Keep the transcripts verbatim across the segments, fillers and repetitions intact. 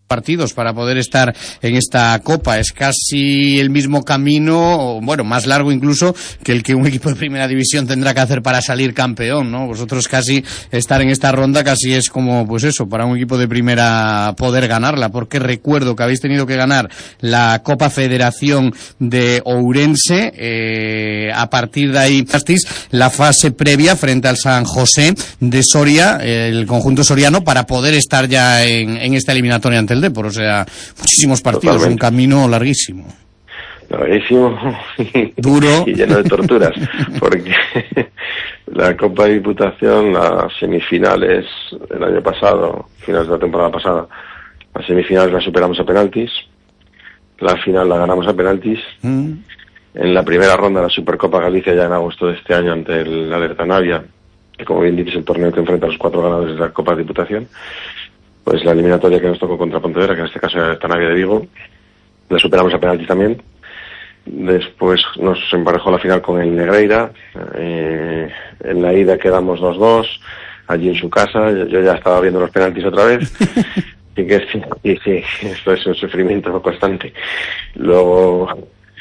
partidos para poder estar en esta Copa. Es casi el mismo camino, bueno, más largo incluso, que el que un equipo de primera división tendrá que hacer para salir campeón, ¿no? Vosotros casi estar en esta ronda casi es como, pues eso, para un equipo de primera poder ganarla, porque recuerdo que habéis tenido que ganar la Copa Federación de Ourense, eh, a partir de ahí la fase previa frente al San José de Soria, el conjunto soriano, para poder estar ya en, en esta eliminatoria ante el Depor. O sea, muchísimos partidos, totalmente. Un camino larguísimo. Larguísimo, duro y lleno de torturas, porque la Copa de Diputación, las semifinales el año pasado, finales de la temporada pasada, las semifinales las superamos a penaltis, la final la ganamos a penaltis, mm. en la primera ronda de la Supercopa Galicia ya en agosto de este año ante el Alerta Navia, que como bien dices es el torneo que enfrenta a los cuatro ganadores de la Copa de Diputación, pues la eliminatoria que nos tocó contra Pontevedra, que en este caso era el Tanavia de Vigo, la superamos a penaltis también. Después nos emparejó la final con el Negreira, eh, en la ida quedamos dos dos, allí en su casa, yo, yo ya estaba viendo los penaltis otra vez, y que sí, y sí, esto es un sufrimiento constante. Luego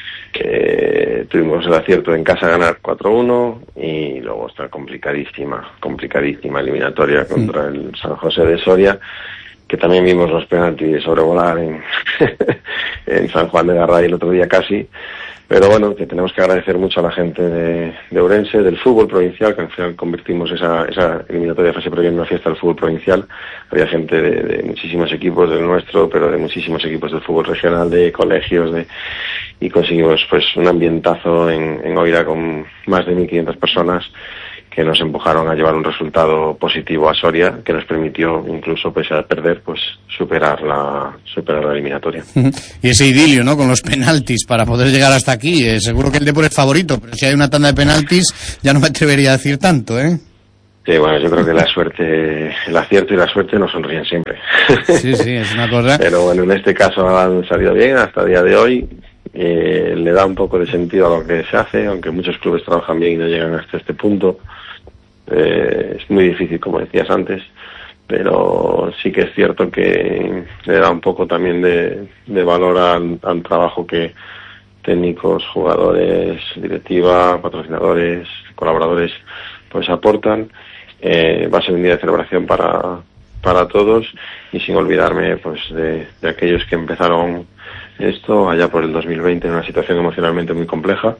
eh, tuvimos el acierto en casa ganar cuatro uno, y luego está complicadísima, complicadísima eliminatoria contra el San José de Soria, que también vimos los penaltis sobrevolar en, en San Juan de Garray el otro día casi, pero bueno, que tenemos que agradecer mucho a la gente de, de Ourense, del fútbol provincial, que al final convertimos esa, esa eliminatoria de fase previa en una fiesta del fútbol provincial. Había gente de, de muchísimos equipos del nuestro, pero de muchísimos equipos del fútbol regional, de colegios, de y conseguimos pues un ambientazo en, en Oira con más de mil quinientas personas, que nos empujaron a llevar un resultado positivo a Soria, que nos permitió, incluso pese a perder, pues superar la superar la eliminatoria. Y ese idilio, ¿no?, con los penaltis para poder llegar hasta aquí. Eh, seguro que el Depor es favorito, pero si hay una tanda de penaltis ya no me atrevería a decir tanto, ¿eh? Sí, bueno, yo creo que la suerte, el acierto y la suerte no sonríen siempre. Sí, sí, es una cosa. Pero bueno, en este caso han salido bien hasta el día de hoy. Eh, le da un poco de sentido a lo que se hace, aunque muchos clubes trabajan bien y no llegan hasta este punto. Eh, es muy difícil, como decías antes, pero sí que es cierto que le da un poco también de, de valor al, al trabajo que técnicos, jugadores, directiva, patrocinadores, colaboradores pues aportan. Eh, va a ser un día de celebración para, para todos, y sin olvidarme pues de, de aquellos que empezaron esto allá por el dos mil veinte en una situación emocionalmente muy compleja,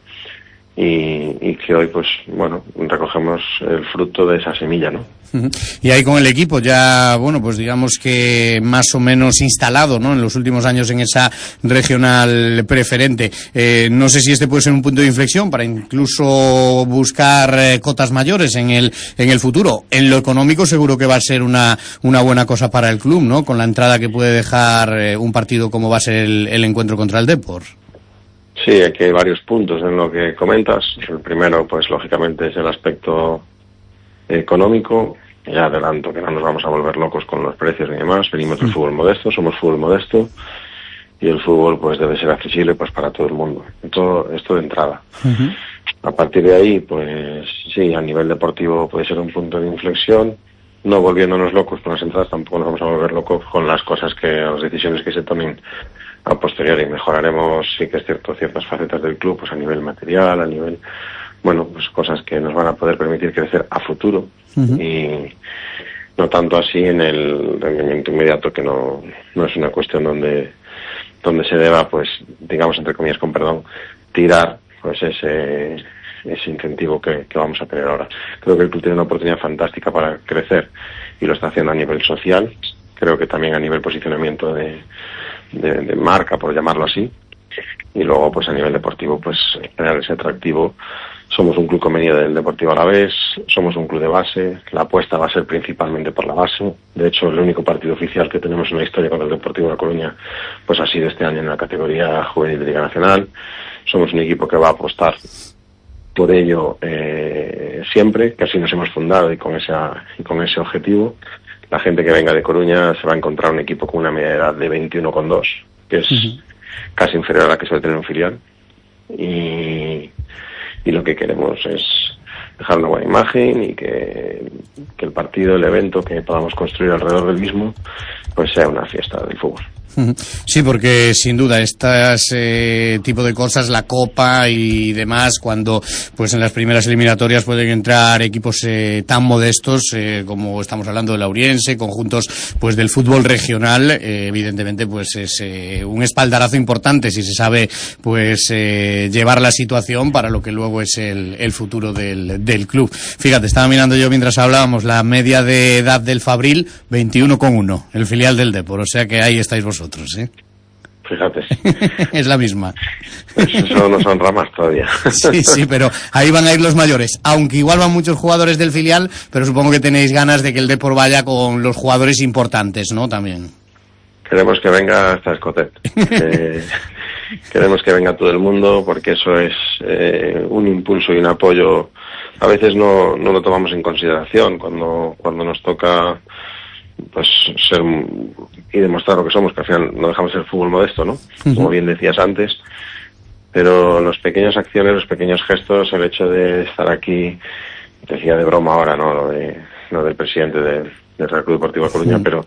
y, y que hoy pues bueno recogemos el fruto de esa semilla, ¿no? Y ahí con el equipo ya, bueno, pues digamos que más o menos instalado, ¿no?, en los últimos años en esa regional preferente. Eh, no sé si este puede ser un punto de inflexión para incluso buscar eh, cotas mayores en el en el futuro. En lo económico seguro que va a ser una una buena cosa para el club, ¿no?, con la entrada que puede dejar eh, un partido como va a ser el, el encuentro contra el Depor. Sí, aquí hay varios puntos en lo que comentas. El primero, pues lógicamente, es el aspecto económico. Ya adelanto que no nos vamos a volver locos con los precios ni demás. Venimos del fútbol modesto, somos fútbol modesto, y el fútbol pues debe ser accesible pues para todo el mundo. Todo esto de entrada. Uh-huh. A partir de ahí, pues sí, a nivel deportivo puede ser un punto de inflexión. No volviéndonos locos con las entradas, tampoco nos vamos a volver locos con las cosas que, las decisiones que se tomen a posteriori. Mejoraremos, sí que es cierto, ciertas facetas del club, pues a nivel material, a nivel, bueno, pues cosas que nos van a poder permitir crecer a futuro. Uh-huh. Y no tanto así en el rendimiento inmediato, que no, no es una cuestión donde, donde se deba, pues, digamos, entre comillas, con perdón, tirar, pues ese, ese incentivo que, que vamos a tener ahora. Creo que el club tiene una oportunidad fantástica para crecer, y lo está haciendo a nivel social. Creo que también a nivel posicionamiento de De, de marca, por llamarlo así, y luego pues a nivel deportivo pues generar ese atractivo. Somos un club convenido del Deportivo Alavés, somos un club de base, la apuesta va a ser principalmente por la base. De hecho, el único partido oficial que tenemos en la historia contra el Deportivo de La Coruña pues ha sido este año en la categoría juvenil de Liga Nacional. Somos un equipo que va a apostar por ello eh, siempre, que así nos hemos fundado, y con esa y con ese objetivo. La gente que venga de Coruña se va a encontrar un equipo con una media de edad de veintiuno coma dos, que es uh-huh. casi inferior a la que suele tener un filial. Y, y lo que queremos es dejar una buena imagen, y que, que el partido, el evento que podamos construir alrededor del mismo, pues sea una fiesta del fútbol. Sí, porque sin duda estas eh, tipo de cosas, la Copa y demás, cuando pues en las primeras eliminatorias pueden entrar equipos eh, tan modestos eh, como estamos hablando del Lauriense, conjuntos pues del fútbol regional, eh, evidentemente pues es eh, un espaldarazo importante si se sabe pues eh, llevar la situación para lo que luego es el, el futuro del, del club. Fíjate, estaba mirando yo mientras hablábamos la media de edad del Fabril, veintiuno coma uno, el filial del Depor, o sea que ahí estáis vosotros. ¿Eh? Fíjate. Es la misma. Eso no son ramas todavía. Sí, sí, pero ahí van a ir los mayores. Aunque igual van muchos jugadores del filial, pero supongo que tenéis ganas de que el Depor vaya con los jugadores importantes, ¿no? También. Queremos que venga hasta Escotet. eh, queremos que venga todo el mundo porque eso es eh, un impulso y un apoyo. A veces no, no lo tomamos en consideración cuando, cuando nos toca pues ser y demostrar lo que somos, que al final no dejamos de ser fútbol modesto, ¿no? Uh-huh. Como bien decías antes, pero las pequeñas acciones, los pequeños gestos, el hecho de estar aquí, decía de broma ahora, ¿no? Lo, de, lo del presidente del, del Real Club Deportivo de Coruña, uh-huh. pero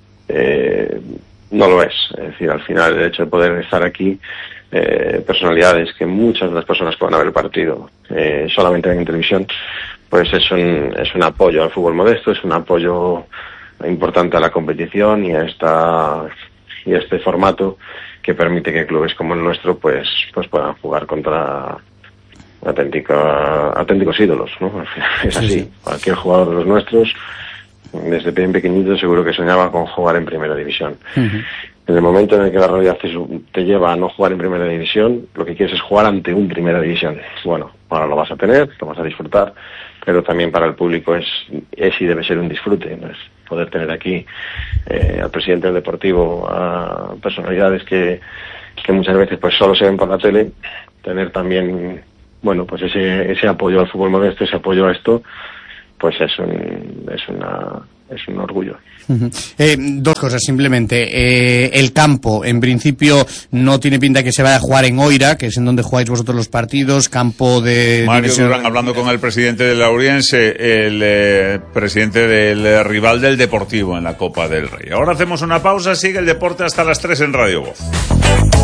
eh, no lo es. Es decir, al final el hecho de poder estar aquí, eh, personalidades que muchas de las personas que van a ver el partido eh, solamente ven en televisión, pues es un, es un apoyo al fútbol modesto, es un apoyo importante a la competición y a esta y a este formato que permite que clubes como el nuestro pues pues puedan jugar contra auténtica, auténticos ídolos, ¿no? Es así. Sí, sí. Cualquier jugador de los nuestros desde bien pequeñito seguro que soñaba con jugar en primera división. Uh-huh. En el momento en el que la realidad te, te lleva a no jugar en primera división, lo que quieres es jugar ante un primera división. Bueno, ahora lo vas a tener, lo vas a disfrutar, pero también para el público es, es y debe ser un disfrute, ¿no? Es poder tener aquí eh, al presidente del Deportivo, a personalidades que, que muchas veces pues solo se ven por la tele, tener también, bueno, pues ese, ese apoyo al fútbol modesto, ese apoyo a esto, pues es un, es una, es un orgullo. Uh-huh. Eh, dos cosas simplemente. Eh, el campo, en principio, no tiene pinta que se vaya a jugar en Oira, que es en donde jugáis vosotros los partidos. Campo de Mario dimensión... Durán hablando con el presidente del Lauriense, el eh, presidente del eh, rival del Deportivo en la Copa del Rey. Ahora hacemos una pausa, sigue el deporte hasta las tres en Radio Voz.